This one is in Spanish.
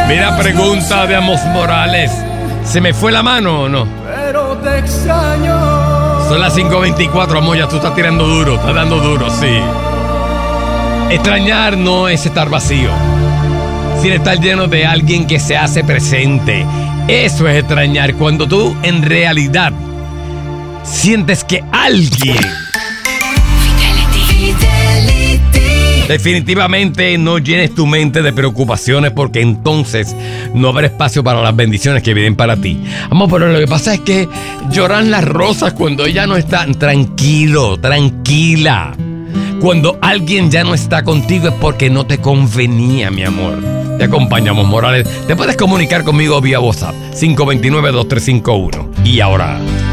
Mira, pregunta de Amos Morales. ¿Se me fue la mano o no? Pero te extraño. Son las 5:24, amor, ya tú estás tirando duro, estás dando duro, sí. Extrañar no es estar vacío, sino estar lleno de alguien que se hace presente. Eso es extrañar, cuando tú en realidad sientes que alguien definitivamente no llenes tu mente de preocupaciones, porque entonces no habrá espacio para las bendiciones que vienen para ti. Amor, pero lo que pasa es que lloran las rosas cuando ella no está. Tranquilo, tranquila. Cuando alguien ya no está contigo es porque no te convenía, mi amor. Te acompañamos, Morales. Te puedes comunicar conmigo vía WhatsApp 529-2351. Y ahora...